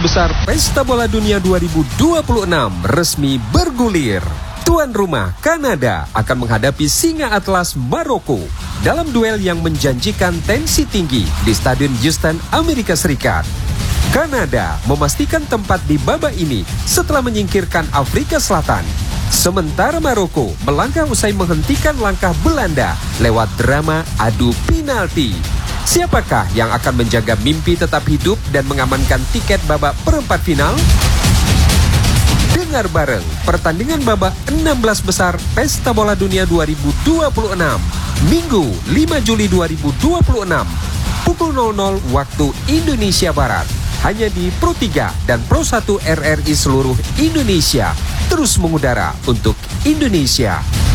besar Pesta Bola Dunia 2026 resmi bergulir. Tuan rumah Kanada akan menghadapi singa atlas Maroko dalam duel yang menjanjikan tensi tinggi di Stadion Houston, Amerika Serikat. Kanada memastikan tempat di babak ini setelah menyingkirkan Afrika Selatan. Sementara Maroko melangkah usai menghentikan langkah Belanda lewat drama adu penalti. Siapakah yang akan menjaga mimpi tetap hidup dan mengamankan tiket babak perempat final? Dengar bareng pertandingan babak 16 besar Pesta Bola Dunia 2026, Minggu 5 Juli 2026, pukul 00 waktu Indonesia Barat. Hanya di Pro 3 dan Pro 1 RRI seluruh Indonesia. Terus mengudara untuk Indonesia.